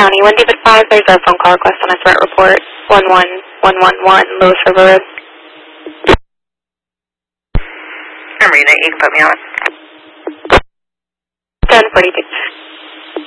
County, 1 David 5, there's a phone call request on a threat report, 11111 Lewis River Road. I'm reading it, you can put me on. 1042.